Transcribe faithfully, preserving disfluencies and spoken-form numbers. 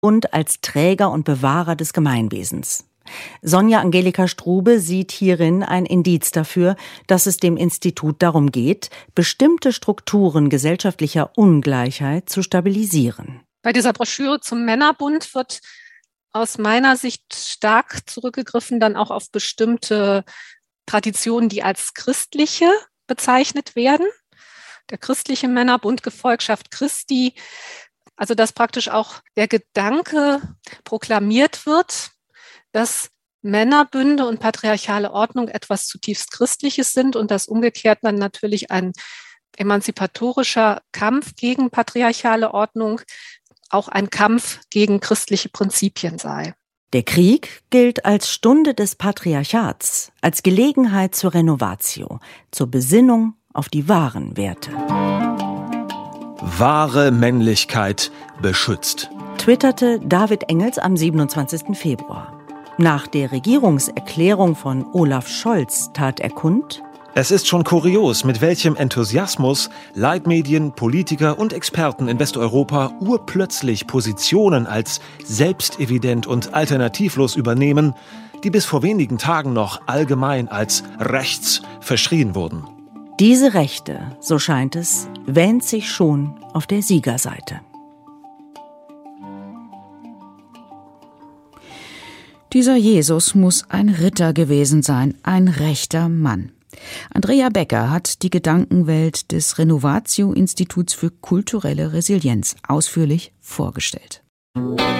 und als Träger und Bewahrer des Gemeinwesens. Sonja Angelika Strube sieht hierin ein Indiz dafür, dass es dem Institut darum geht, bestimmte Strukturen gesellschaftlicher Ungleichheit zu stabilisieren. Bei dieser Broschüre zum Männerbund wird aus meiner Sicht stark zurückgegriffen dann auch auf bestimmte Traditionen, die als christliche bezeichnet werden. Der christliche Männerbund, Gefolgschaft Christi, also dass praktisch auch der Gedanke proklamiert wird, dass Männerbünde und patriarchale Ordnung etwas zutiefst Christliches sind und dass umgekehrt dann natürlich ein emanzipatorischer Kampf gegen patriarchale Ordnung auch ein Kampf gegen christliche Prinzipien sei. Der Krieg gilt als Stunde des Patriarchats, als Gelegenheit zur Renovatio, zur Besinnung auf die wahren Werte. Wahre Männlichkeit beschützt, twitterte David Engels am siebenundzwanzigsten Februar. Nach der Regierungserklärung von Olaf Scholz tat er kund: Es ist schon kurios, mit welchem Enthusiasmus Leitmedien, Politiker und Experten in Westeuropa urplötzlich Positionen als selbstevident und alternativlos übernehmen, die bis vor wenigen Tagen noch allgemein als rechts verschrien wurden. Diese Rechte, so scheint es, wähnt sich schon auf der Siegerseite. Dieser Jesus muss ein Ritter gewesen sein, ein rechter Mann. Andrea Becker hat die Gedankenwelt des Renovatio-Instituts für kulturelle Resilienz ausführlich vorgestellt.